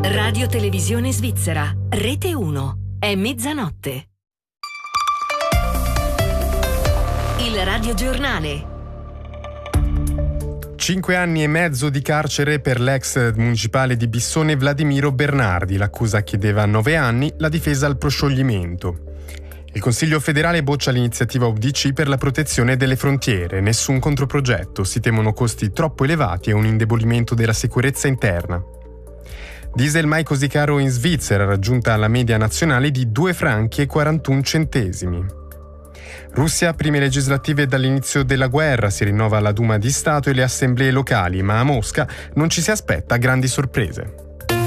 Radio Televisione Svizzera, Rete 1, è mezzanotte. Il radiogiornale. 5 anni e mezzo di carcere per l'ex municipale di Bissone Vladimiro Bernardi. L'accusa chiedeva 9 anni, la difesa al proscioglimento. Il Consiglio federale boccia l'iniziativa UDC per la protezione delle frontiere. Nessun controprogetto, si temono costi troppo elevati e un indebolimento della sicurezza interna. Diesel mai così caro in Svizzera, raggiunta la media nazionale di 2 franchi e 41 centesimi. Russia, prime legislative dall'inizio della guerra, si rinnova la Duma di Stato e le assemblee locali, ma a Mosca non ci si aspetta grandi sorprese.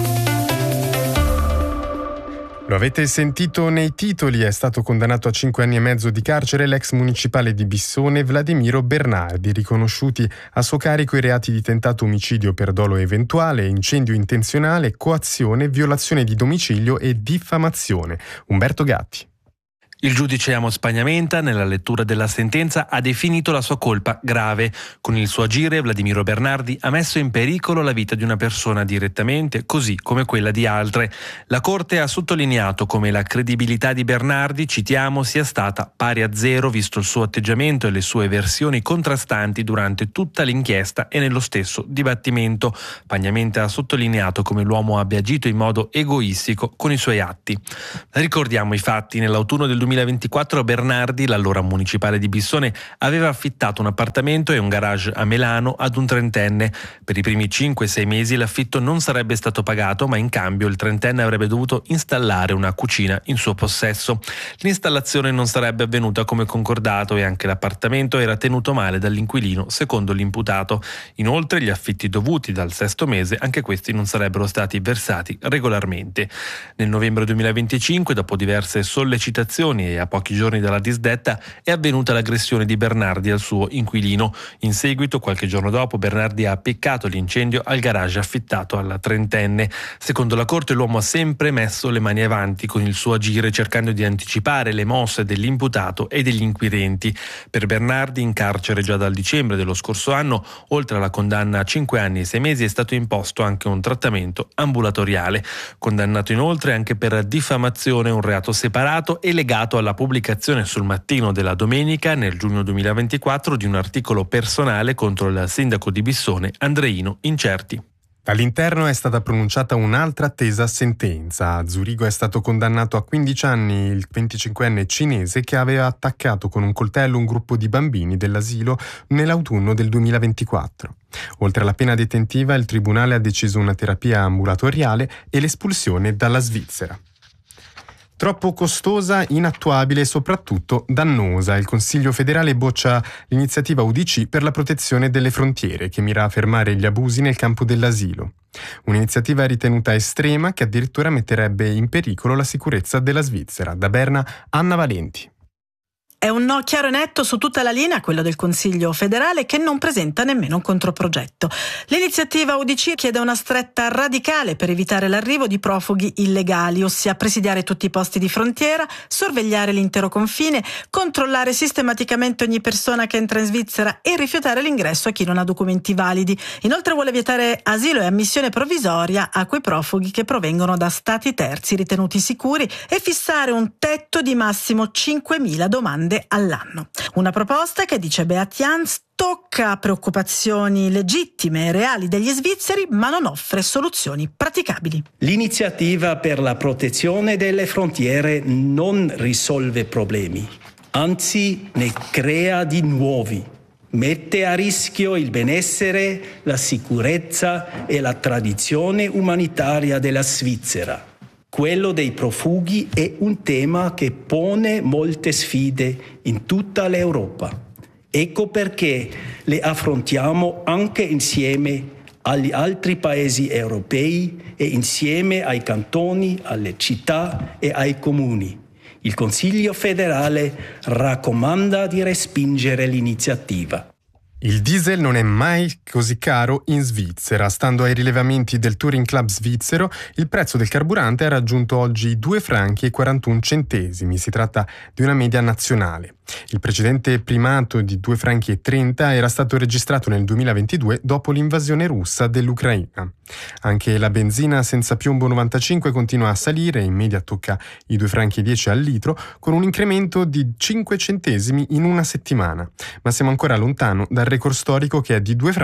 Lo avete sentito nei titoli, è stato condannato a 5 anni e mezzo di carcere l'ex municipale di Bissone Vladimiro Bernardi, riconosciuti a suo carico i reati di tentato omicidio per dolo eventuale, incendio intenzionale, coazione, violazione di domicilio e diffamazione. Umberto Gatti. Il giudice Amos Pagnamenta, nella lettura della sentenza, ha definito la sua colpa grave. Con il suo agire, Vladimiro Bernardi ha messo in pericolo la vita di una persona direttamente, così come quella di altre. La Corte ha sottolineato come la credibilità di Bernardi, citiamo, sia stata pari a zero, visto il suo atteggiamento e le sue versioni contrastanti durante tutta l'inchiesta e nello stesso dibattimento. Pagnamenta ha sottolineato come l'uomo abbia agito in modo egoistico con i suoi atti. Ricordiamo i fatti. Nell'autunno del 2024 Bernardi, l'allora municipale di Bissone, aveva affittato un appartamento e un garage a Melano ad un trentenne. Per i primi 5-6 mesi l'affitto non sarebbe stato pagato, ma in cambio il trentenne avrebbe dovuto installare una cucina in suo possesso. L'installazione non sarebbe avvenuta come concordato e anche l'appartamento era tenuto male dall'inquilino, secondo l'imputato. Inoltre gli affitti dovuti dal 6° mese, anche questi non sarebbero stati versati regolarmente. Nel novembre 2025, dopo diverse sollecitazioni e a pochi giorni dalla disdetta, è avvenuta l'aggressione di Bernardi al suo inquilino. In seguito, qualche giorno dopo, Bernardi ha appiccato l'incendio al garage affittato alla trentenne. Secondo la Corte l'uomo ha sempre messo le mani avanti con il suo agire, cercando di anticipare le mosse dell'imputato e degli inquirenti. Per Bernardi, in carcere già dal dicembre dello scorso anno, oltre alla condanna a 5 anni e 6 mesi, è stato imposto anche un trattamento ambulatoriale. Condannato inoltre anche per diffamazione, un reato separato e legato alla pubblicazione sul Mattino della domenica, nel giugno 2024, di un articolo personale contro il sindaco di Bissone, Andreino Incerti. All'interno è stata pronunciata un'altra attesa sentenza. A Zurigo è stato condannato a 15 anni il 25enne cinese che aveva attaccato con un coltello un gruppo di bambini dell'asilo nell'autunno del 2024. Oltre alla pena detentiva, il tribunale ha deciso una terapia ambulatoriale e l'espulsione dalla Svizzera. Troppo costosa, inattuabile e soprattutto dannosa. Il Consiglio federale boccia l'iniziativa UDC per la protezione delle frontiere, che mira a fermare gli abusi nel campo dell'asilo. Un'iniziativa ritenuta estrema che addirittura metterebbe in pericolo la sicurezza della Svizzera. Da Berna, Anna Valenti. È un no chiaro e netto su tutta la linea, quello del Consiglio federale, che non presenta nemmeno un controprogetto. L'iniziativa UDC chiede una stretta radicale per evitare l'arrivo di profughi illegali, ossia presidiare tutti i posti di frontiera, sorvegliare l'intero confine, controllare sistematicamente ogni persona che entra in Svizzera e rifiutare l'ingresso a chi non ha documenti validi. Inoltre vuole vietare asilo e ammissione provvisoria a quei profughi che provengono da stati terzi ritenuti sicuri e fissare un tetto di massimo 5.000 domande all'anno. Una proposta che, dice Beat Jans, tocca preoccupazioni legittime e reali degli svizzeri, ma non offre soluzioni praticabili. L'iniziativa per la protezione delle frontiere non risolve problemi, anzi ne crea di nuovi. Mette a rischio il benessere, la sicurezza e la tradizione umanitaria della Svizzera. Quello dei profughi è un tema che pone molte sfide in tutta l'Europa. Ecco perché le affrontiamo anche insieme agli altri paesi europei e insieme ai cantoni, alle città e ai comuni. Il Consiglio federale raccomanda di respingere l'iniziativa. Il diesel non è mai così caro in Svizzera. Stando ai rilevamenti del Touring Club svizzero, il prezzo del carburante ha raggiunto oggi 2 franchi e 41 centesimi. Si tratta di una media nazionale. Il precedente primato di 2,30 franchi era stato registrato nel 2022 dopo l'invasione russa dell'Ucraina. Anche la benzina senza piombo 95 continua a salire, in media tocca i 2,10 franchi al litro, con un incremento di 5 centesimi in una settimana. Ma siamo ancora lontano dal record storico che è di 2,31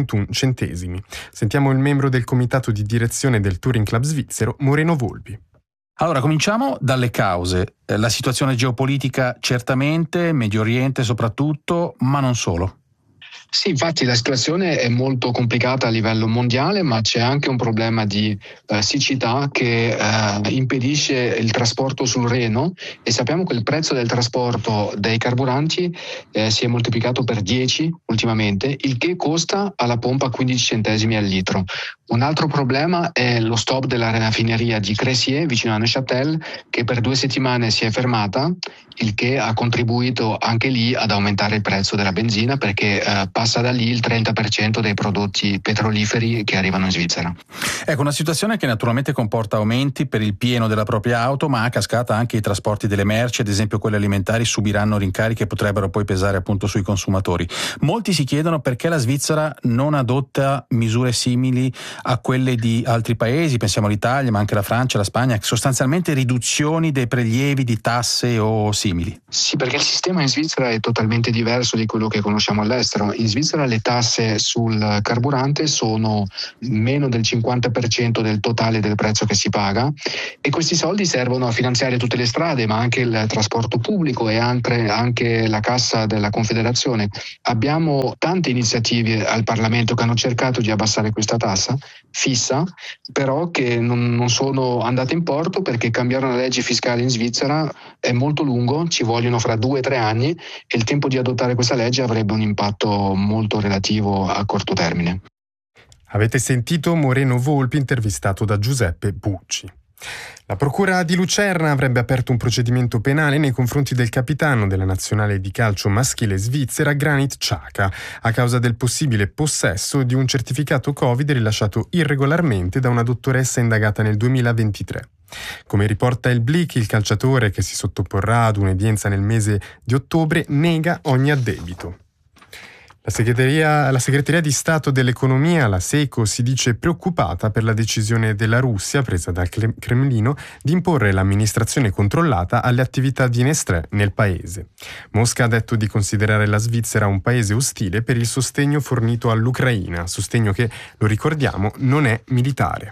franchi. Sentiamo il membro del comitato di direzione del Touring Club svizzero, Moreno Volpi. Allora, cominciamo dalle cause. La situazione geopolitica certamente, Medio Oriente soprattutto, ma non solo. Sì, infatti la situazione è molto complicata a livello mondiale, ma c'è anche un problema di siccità che impedisce il trasporto sul Reno, e sappiamo che il prezzo del trasporto dei carburanti si è moltiplicato per 10 ultimamente, il che costa alla pompa 15 centesimi al litro. Un altro problema è lo stop della raffineria di Cressier vicino a Neuchâtel, che per 2 settimane si è fermata, il che ha contribuito anche lì ad aumentare il prezzo della benzina, perché passa da lì il 30% dei prodotti petroliferi che arrivano in Svizzera. Ecco, una situazione che naturalmente comporta aumenti per il pieno della propria auto, ma a cascata anche i trasporti delle merci, ad esempio quelle alimentari, subiranno rincari che potrebbero poi pesare appunto sui consumatori. Molti si chiedono perché la Svizzera non adotta misure simili a quelle di altri paesi, pensiamo all'Italia, ma anche alla Francia, la Spagna, sostanzialmente riduzioni dei prelievi di tasse o simili. Sì, perché il sistema in Svizzera è totalmente diverso di quello che conosciamo all'estero. In Svizzera le tasse sul carburante sono meno del 50% del totale del prezzo che si paga, e questi soldi servono a finanziare tutte le strade, ma anche il trasporto pubblico e anche la cassa della Confederazione. Abbiamo tante iniziative al Parlamento che hanno cercato di abbassare questa tassa fissa, però che non sono andate in porto, perché cambiare una legge fiscale in Svizzera è molto lungo, ci vogliono fra 2 o 3 anni, e il tempo di adottare questa legge avrebbe un impatto molto relativo a corto termine. Avete sentito Moreno Volpi intervistato da Giuseppe Bucci. La procura di Lucerna avrebbe aperto un procedimento penale nei confronti del capitano della nazionale di calcio maschile svizzera Granit Xhaka a causa del possibile possesso di un certificato Covid rilasciato irregolarmente da una dottoressa indagata nel 2023. Come riporta il Blick, il calciatore, che si sottoporrà ad un'udienza nel mese di ottobre, nega ogni addebito. La segreteria di Stato dell'Economia, la SECO, si dice preoccupata per la decisione della Russia, presa dal Cremlino, di imporre l'amministrazione controllata alle attività di Nestlé nel paese. Mosca ha detto di considerare la Svizzera un paese ostile per il sostegno fornito all'Ucraina, sostegno che, lo ricordiamo, non è militare.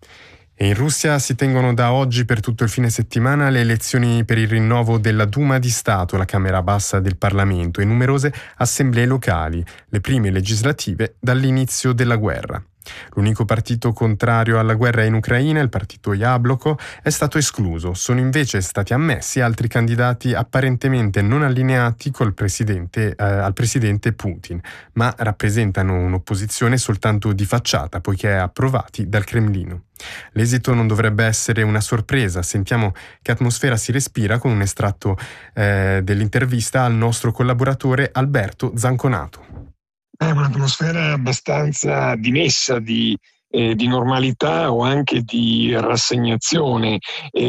E in Russia si tengono da oggi per tutto il fine settimana le elezioni per il rinnovo della Duma di Stato, la Camera Bassa del Parlamento, e numerose assemblee locali, le prime legislative dall'inizio della guerra. L'unico partito contrario alla guerra in Ucraina, il partito Yabloko, è stato escluso. Sono invece stati ammessi altri candidati apparentemente non allineati al presidente Putin, ma rappresentano un'opposizione soltanto di facciata, poiché approvati dal Cremlino. L'esito non dovrebbe essere una sorpresa. Sentiamo che atmosfera si respira con un estratto dell'intervista al nostro collaboratore Alberto Zanconato. È un'atmosfera abbastanza dimessa di normalità o anche di rassegnazione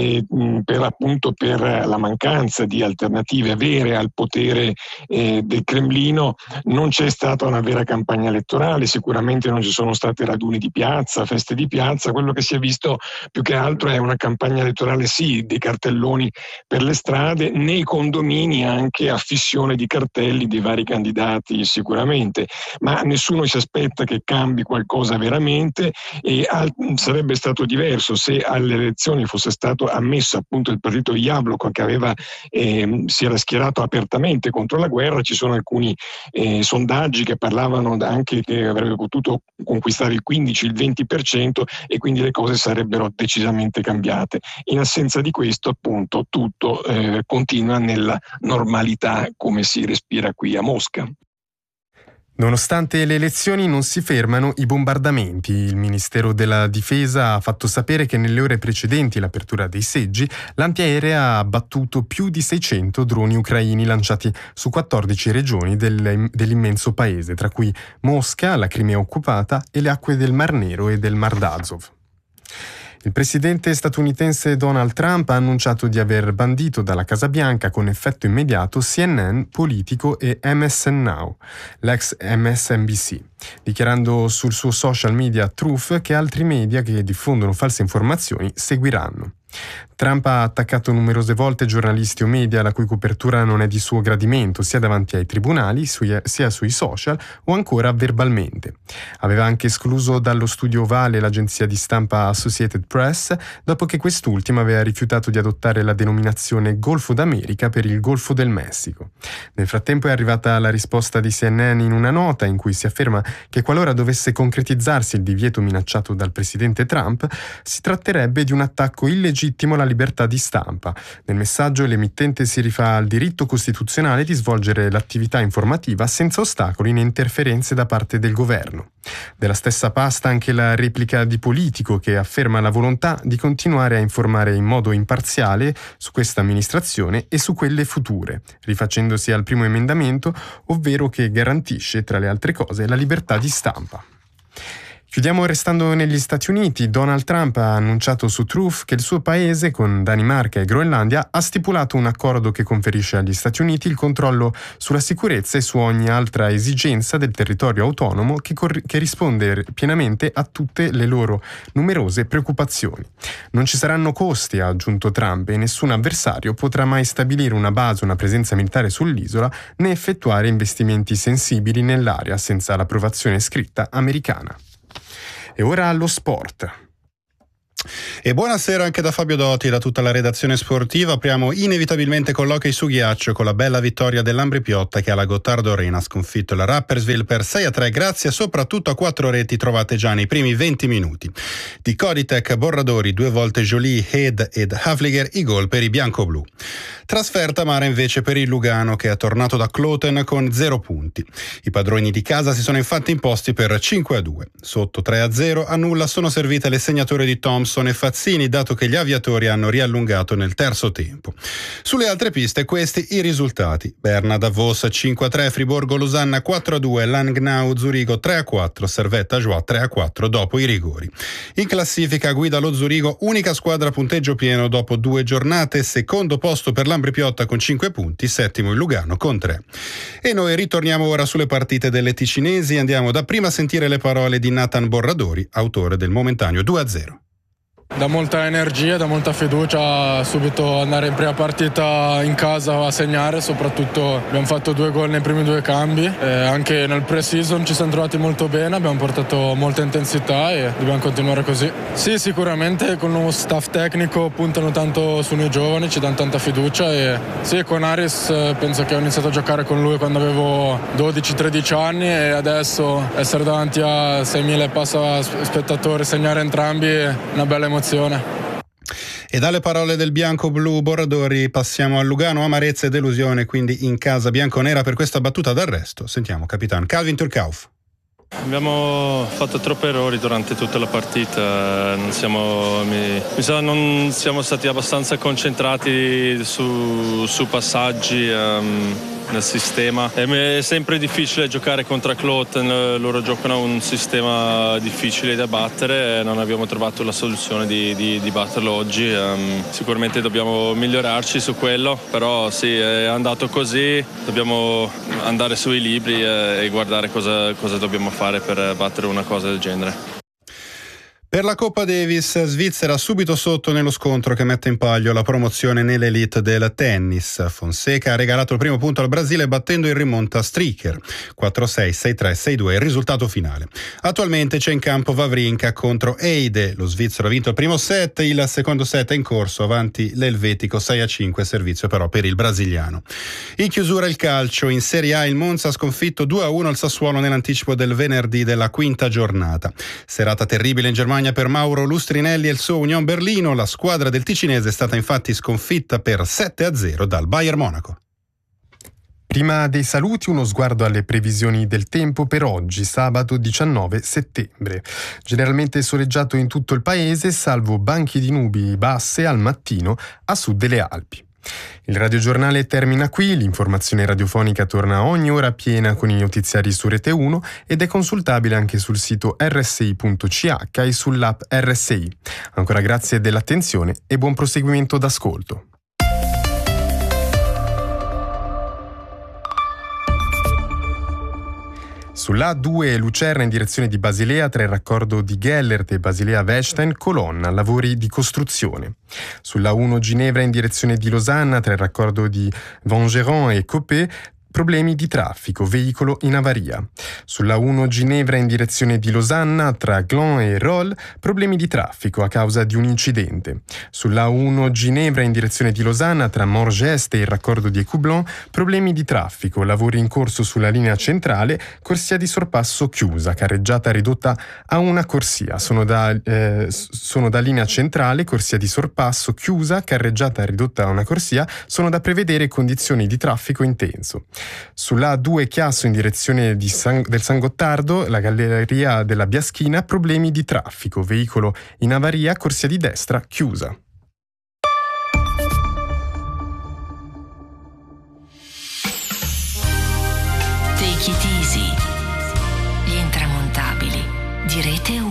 per la mancanza di alternative vere al potere del Cremlino. Non c'è stata una vera campagna elettorale, sicuramente non ci sono state raduni di piazza, feste di piazza. Quello che si è visto più che altro è una campagna elettorale, sì, dei cartelloni per le strade, nei condomini anche affissione di cartelli dei vari candidati sicuramente, ma nessuno si aspetta che cambi qualcosa veramente. E sarebbe stato diverso se alle elezioni fosse stato ammesso appunto il partito Yabloko, che si era schierato apertamente contro la guerra. Ci sono alcuni sondaggi che parlavano anche che avrebbe potuto conquistare il 15, il 20%, e quindi le cose sarebbero decisamente cambiate. In assenza di questo, appunto, tutto continua nella normalità come si respira qui a Mosca. Nonostante le elezioni non si fermano i bombardamenti. Il Ministero della Difesa ha fatto sapere che nelle ore precedenti l'apertura dei seggi, l'antiaerea ha abbattuto più di 600 droni ucraini lanciati su 14 regioni dell'immenso paese, tra cui Mosca, la Crimea occupata e le acque del Mar Nero e del Mar d'Azov. Il presidente statunitense Donald Trump ha annunciato di aver bandito dalla Casa Bianca con effetto immediato CNN, Politico e MSN Now, l'ex MSNBC, dichiarando sul suo social media Truth che altri media che diffondono false informazioni seguiranno. Trump ha attaccato numerose volte giornalisti o media la cui copertura non è di suo gradimento, sia davanti ai tribunali, sia sui social o ancora verbalmente. Aveva anche escluso dallo studio ovale l'agenzia di stampa Associated Press dopo che quest'ultima aveva rifiutato di adottare la denominazione Golfo d'America per il Golfo del Messico. Nel frattempo è arrivata la risposta di CNN in una nota in cui si afferma che qualora dovesse concretizzarsi il divieto minacciato dal presidente Trump, si tratterebbe di un attacco illegittimo alla libertà di stampa. Nel messaggio l'emittente si rifà al diritto costituzionale di svolgere l'attività informativa senza ostacoli né interferenze da parte del governo. Della stessa pasta anche la replica di Politico, che afferma la volontà di continuare a informare in modo imparziale su questa amministrazione e su quelle future, rifacendosi al primo emendamento, ovvero che garantisce, tra le altre cose, la libertà di stampa. Chiudiamo restando negli Stati Uniti. Donald Trump ha annunciato su Truth che il suo paese, con Danimarca e Groenlandia, ha stipulato un accordo che conferisce agli Stati Uniti il controllo sulla sicurezza e su ogni altra esigenza del territorio autonomo che risponde pienamente a tutte le loro numerose preoccupazioni. Non ci saranno costi, ha aggiunto Trump, e nessun avversario potrà mai stabilire una base o una presenza militare sull'isola né effettuare investimenti sensibili nell'area senza l'approvazione scritta americana. E ora allo sport. E buonasera anche da Fabio Doti e da tutta la redazione sportiva. Apriamo inevitabilmente con l'hockey su ghiaccio, con la bella vittoria dell'Ambri Piotta che alla Gottardo Arena ha sconfitto la Rapperswil per 6-3 grazie soprattutto a 4 reti trovate già nei primi 20 minuti. Di Koditech, Borradori, 2 volte Jolie, Head ed Havliger i gol per i bianco-blu. Trasferta amara invece per il Lugano che è tornato da Kloten con 0 punti. I padroni di casa si sono infatti imposti per 5-2. Sotto 3-0 a nulla sono servite le segnature di Thompson e Fazzini, dato che gli aviatori hanno riallungato nel terzo tempo. Sulle altre piste questi i risultati: Berna Davos 5-3, Friburgo Losanna 4-2, Langnau Zurigo 3-4, Servetta Joie 3-4 dopo i rigori. In classifica guida lo Zurigo, unica squadra a punteggio pieno dopo 2 giornate, secondo posto per l'Ambri Piotta con 5 punti, settimo il Lugano con 3. E noi ritorniamo ora sulle partite delle ticinesi, andiamo dapprima a sentire le parole di Nathan Borradori, autore del momentaneo 2-0. Da molta energia, da molta fiducia, subito andare in prima partita in casa a segnare, soprattutto abbiamo fatto 2 gol nei primi 2 cambi, anche nel pre-season ci siamo trovati molto bene, abbiamo portato molta intensità e dobbiamo continuare così. Sì, sicuramente con il nuovo staff tecnico puntano tanto su noi giovani, ci danno tanta fiducia e sì, con Aris penso che ho iniziato a giocare con lui quando avevo 12-13 anni e adesso essere davanti a 6.000 e passa spettatori, segnare entrambi è una bella emozione. E dalle parole del bianco-blu Borradori passiamo al Lugano, amarezza e delusione quindi in casa bianconera per questa battuta d'arresto. Sentiamo capitano Calvin Turkauf. Abbiamo fatto troppi errori durante tutta la partita, mi sa non siamo stati abbastanza concentrati su passaggi nel sistema. È sempre difficile giocare contro Kloten, loro giocano un sistema difficile da battere e non abbiamo trovato la soluzione di batterlo oggi. Sicuramente dobbiamo migliorarci su quello, però sì, è andato così, dobbiamo andare sui libri e guardare cosa dobbiamo fare per battere una cosa del genere. Per la Coppa Davis, Svizzera subito sotto nello scontro che mette in palio la promozione nell'elite del tennis. Fonseca ha regalato il primo punto al Brasile battendo in rimonta Stricker 4-6, 6-3, 6-2 il risultato finale. Attualmente c'è in campo Wawrinka contro Eide. Lo svizzero ha vinto il primo set, il secondo set è in corso avanti l'elvetico 6-5, servizio però per il brasiliano. In chiusura il calcio, in Serie A il Monza ha sconfitto 2-1 al Sassuolo nell'anticipo del venerdì della quinta giornata. Serata terribile in Germania per Mauro Lustrinelli e il suo Union Berlino. La squadra del ticinese è stata infatti sconfitta per 7-0 dal Bayern Monaco. Prima dei saluti uno sguardo alle previsioni del tempo per oggi, sabato 19 settembre. Generalmente soleggiato in tutto il paese, salvo banchi di nubi basse al mattino a sud delle Alpi. Il radiogiornale termina qui, l'informazione radiofonica torna ogni ora piena con i notiziari su Rete 1 ed è consultabile anche sul sito rsi.ch e sull'app RSI. Ancora grazie dell'attenzione e buon proseguimento d'ascolto. Sulla A2 Lucerna in direzione di Basilea tra il raccordo di Gellert e Basilea-Westein, colonna, lavori di costruzione. Sulla 1 Ginevra in direzione di Losanna tra il raccordo di Vangeron e Copé, problemi di traffico, veicolo in avaria. Sulla 1 Ginevra in direzione di Losanna tra Gland e Rolle, problemi di traffico a causa di un incidente. Sulla 1 Ginevra in direzione di Losanna tra Morgeste e il raccordo di Écoublanc, problemi di traffico, lavori in corso sulla linea centrale, corsia di sorpasso chiusa, carreggiata ridotta a una corsia. Sono da linea centrale, corsia di sorpasso chiusa, carreggiata ridotta a una corsia, sono da prevedere condizioni di traffico intenso. Sulla A2 Chiasso in direzione del San Gottardo, la galleria della Biaschina, problemi di traffico, veicolo in avaria, corsia di destra chiusa. Take it easy. Gli intramontabili di Rete 1.